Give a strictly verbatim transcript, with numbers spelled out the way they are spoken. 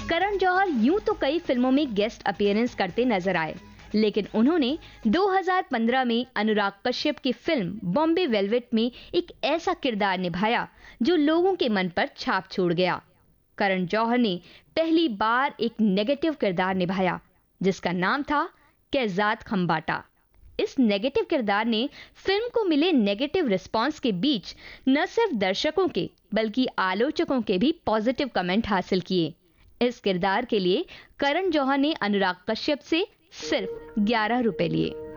करण जौहर यूं तो कई फिल्मों में गेस्ट अपीयरेंस करते नजर आए, लेकिन उन्होंने दो हज़ार पंद्रह में अनुराग कश्यप की फिल्म बॉम्बे वेलवेट में एक ऐसा किरदार निभाया जो लोगों के मन पर छाप छोड़ गया। करण जौहर ने पहली बार एक नेगेटिव किरदार निभाया जिसका नाम था कैजात खम्बाटा। इस नेगेटिव किरदार ने फिल्म को मिले नेगेटिव रिस्पांस के बीच न सिर्फ दर्शकों के बल्कि आलोचकों के भी पॉजिटिव कमेंट हासिल किए। इस किरदार के लिए करण जौहर ने अनुराग कश्यप से सिर्फ ग्यारह रुपए लिए।